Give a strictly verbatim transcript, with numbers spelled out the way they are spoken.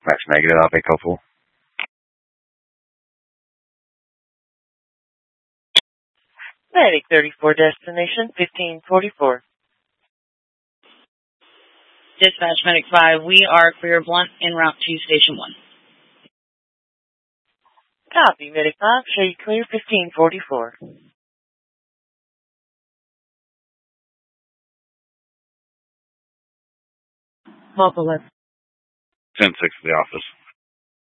That's negative. I'll be hopeful. Medic thirty-four, destination fifteen forty-four. Dispatch Medic five, we are clear blunt en route to Station one. Copy, Medic five, show you clear fifteen forty-four. Multiple left. ten six to the office.